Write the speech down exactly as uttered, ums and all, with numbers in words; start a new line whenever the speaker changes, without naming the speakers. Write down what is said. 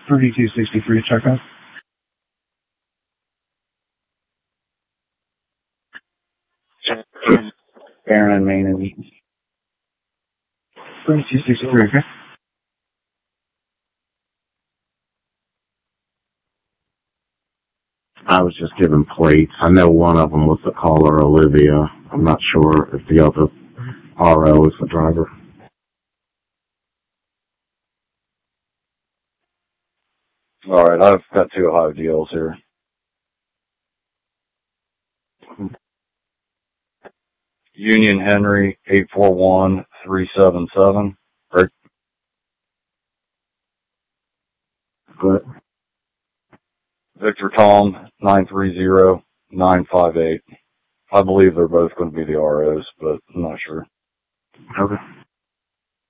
thirty-two sixty-three to check out. Aaron and Maine and Eaton. thirty-two sixty-three, okay?
I was just given plates. I know one of them was the caller, Olivia. I'm not sure if the other R O is the driver.
All right, I've got two Ohio deals here. Union Henry, eight four one three seven seven. Right.
Good.
Victor Tom, nine three zero nine five eight. I believe they're both going to be the R Os, but I'm not sure.
Okay.